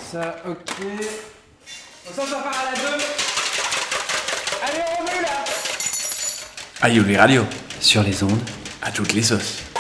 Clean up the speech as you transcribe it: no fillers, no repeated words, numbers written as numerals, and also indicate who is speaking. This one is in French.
Speaker 1: Ça, ok. Ça part à la 2. Allez, on est là.
Speaker 2: Aïe, les radios.
Speaker 3: Sur les ondes.
Speaker 2: À toutes les sauces.